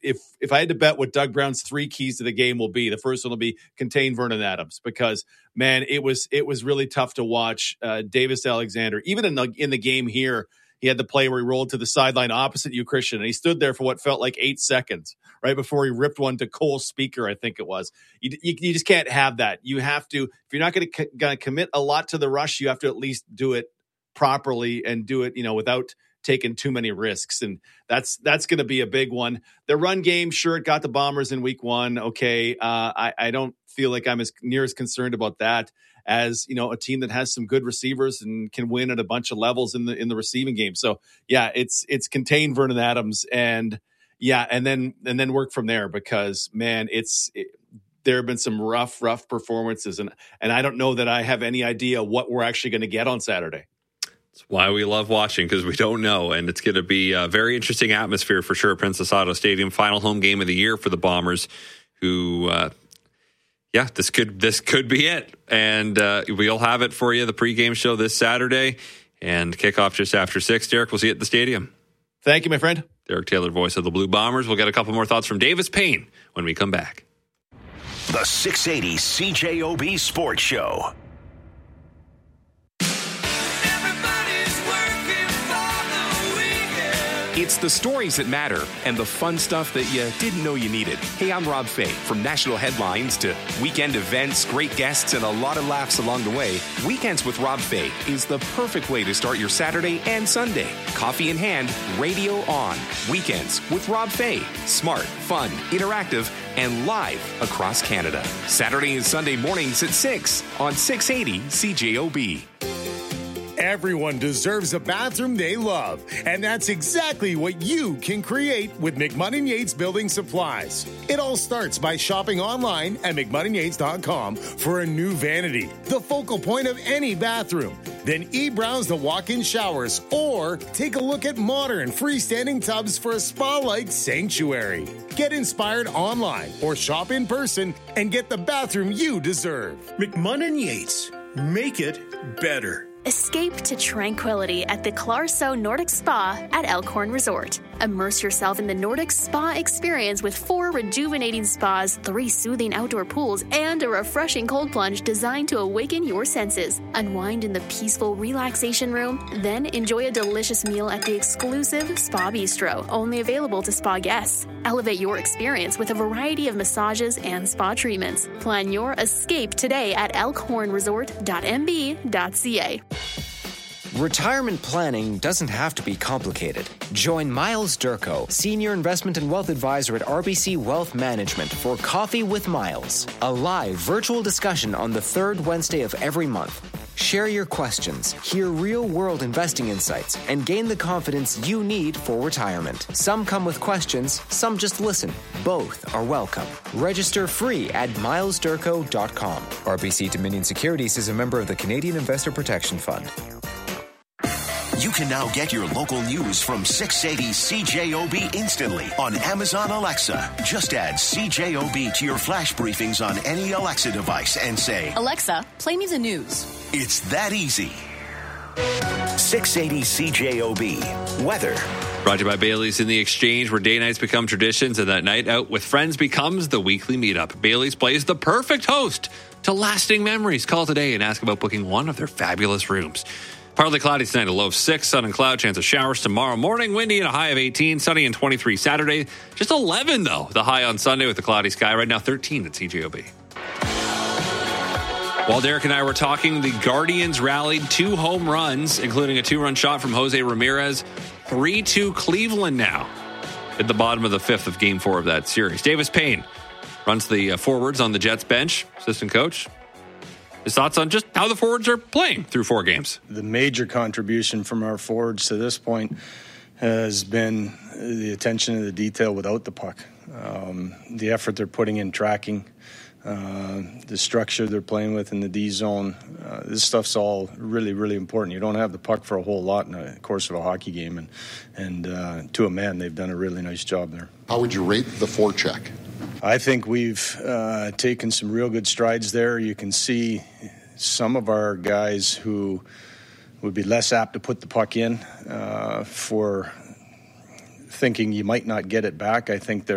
if I had to bet what Doug Brown's 3 keys to the game will be, the first one will be contain Vernon Adams, because man, it was really tough to watch Davis Alexander. Even in the game here, he had the play where he rolled to the sideline opposite you, Christian, and he stood there for what felt like 8 seconds right before he ripped one to Cole Speaker, I think it was. You just can't have that. You have to, if you're not going to commit a lot to the rush, you have to at least do it properly and do it, without taking too many risks. And that's going to be a big one. The run game, sure, it got the Bombers in week 1. Okay. I don't feel like I'm as concerned about that as, a team that has some good receivers and can win at a bunch of levels in the receiving game. So yeah, it's contain Vernon Adams and then work from there, because man, there have been some rough performances, and I don't know that I have any idea what we're actually going to get on Saturday. That's why we love watching, because we don't know, and it's going to be a very interesting atmosphere for sure. Princess Auto Stadium, final home game of the year for the Bombers, who, this could be it, and we'll have it for you, the pregame show this Saturday, and kickoff just after 6. Derek, we'll see you at the stadium. Thank you, my friend. Derek Taylor, voice of the Blue Bombers. We'll get a couple more thoughts from Davis Payne when we come back. The 680 CJOB Sports Show. It's the stories that matter and the fun stuff that you didn't know you needed. Hey, I'm Rob Fay. From national headlines to weekend events, great guests, and a lot of laughs along the way, Weekends with Rob Fay is the perfect way to start your Saturday and Sunday. Coffee in hand, radio on. Weekends with Rob Fay. Smart, fun, interactive, and live across Canada. Saturday and Sunday mornings at 6 on 680 CJOB. Everyone deserves a bathroom they love, and that's exactly what you can create with McMunn & Yates Building Supplies. It all starts by shopping online at McMunnandYates.com for a new vanity, the focal point of any bathroom. Then e-browse the walk-in showers or take a look at modern freestanding tubs for a spa-like sanctuary. Get inspired online or shop in person and get the bathroom you deserve. McMunn & Yates. Make it better. Escape to tranquility at the Clarso Nordic Spa at Elkhorn Resort. Immerse yourself in the Nordic Spa experience with 4 rejuvenating spas, 3 soothing outdoor pools, and a refreshing cold plunge designed to awaken your senses. Unwind in the peaceful relaxation room, then enjoy a delicious meal at the exclusive Spa Bistro, only available to spa guests. Elevate your experience with a variety of massages and spa treatments. Plan your escape today at elkhornresort.mb.ca. Retirement planning doesn't have to be complicated. Join Miles Durko, Senior Investment and Wealth Advisor at RBC Wealth Management, for Coffee with Miles, a live virtual discussion on the 3rd Wednesday of every month. Share your questions, hear real-world investing insights, and gain the confidence you need for retirement. Some come with questions, some just listen. Both are welcome. Register free at milesdurko.com. RBC Dominion Securities is a member of the Canadian Investor Protection Fund. You can now get your local news from 680 CJOB instantly on Amazon Alexa. Just add CJOB to your flash briefings on any Alexa device and say, Alexa, play me the news. It's that easy. 680 CJOB. Weather. Brought to you by Bailey's in the Exchange, where day nights become traditions and that night out with friends becomes the weekly meetup. Bailey's plays the perfect host to lasting memories. Call today and ask about booking one of their fabulous rooms. Partly cloudy tonight, a low of 6, sun and cloud, chance of showers tomorrow morning, windy and a high of 18, sunny and 23 Saturday. Just 11, though, the high on Sunday with a cloudy sky. Right now, 13 at CJOB. While Derek and I were talking, the Guardians rallied 2 home runs, including a 2-run shot from Jose Ramirez. 3-2 Cleveland now at the bottom of the 5th of Game 4 of that series. Davis Payne runs the forwards on the Jets bench, assistant coach. His thoughts on just how the forwards are playing through 4 games. The major contribution from our forwards to this point has been the attention to the detail without the puck. The effort they're putting in tracking, the structure they're playing with in the D zone. This stuff's all really, really important. You don't have the puck for a whole lot in the course of a hockey game, and to a man, they've done a really nice job there. How would you rate the forecheck? I think we've taken some real good strides there. You can see some of our guys who would be less apt to put the puck in for thinking you might not get it back. I think they're